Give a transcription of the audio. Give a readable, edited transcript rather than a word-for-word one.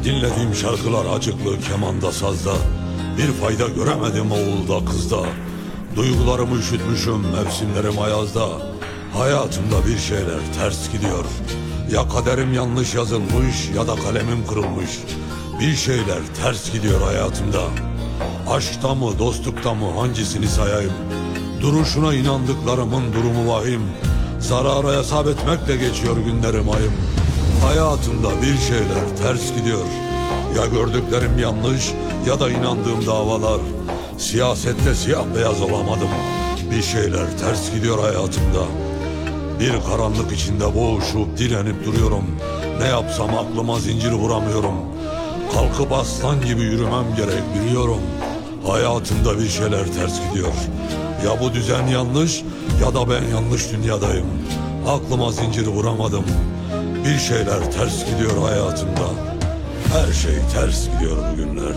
Dinlediğim şarkılar acıklı kemanda sazda, bir fayda göremedim oğulda kızda. Duygularımı üşütmüşüm mevsimlerim ayazda. Hayatımda bir şeyler ters gidiyor. Ya kaderim yanlış yazılmış ya da kalemim kırılmış. Bir şeyler ters gidiyor hayatımda. Aşkta mı dostlukta mı hangisini sayayım? Duruşuna inandıklarımın durumu vahim. Zarara hesap etmekle geçiyor günlerim ayım. Hayatımda bir şeyler ters gidiyor. Ya gördüklerim yanlış ya da inandığım davalar. Siyasette siyah beyaz olamadım. Bir şeyler ters gidiyor hayatımda. Bir karanlık içinde boğuşup direnip duruyorum. Ne yapsam aklıma zincir vuramıyorum. Kalkıp aslan gibi yürümem gerek biliyorum. Hayatımda bir şeyler ters gidiyor. Ya bu düzen yanlış ya da ben yanlış dünyadayım. Aklıma zincir vuramadım. Bir şeyler ters gidiyor hayatımda. Her şey ters gidiyor bugünlerde.